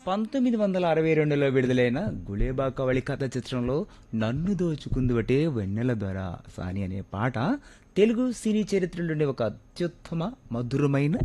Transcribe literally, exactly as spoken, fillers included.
పంతొమ్మిది వందల అరవై రెండులో విడుదలైన గులేబా కవళి కథ చిత్రంలో నన్ను దోచుకుందువటే వెన్నెల దొర సాని అనే పాట తెలుగు సినీ చరిత్రలోని ఒక అత్యుత్తమ మధురమైన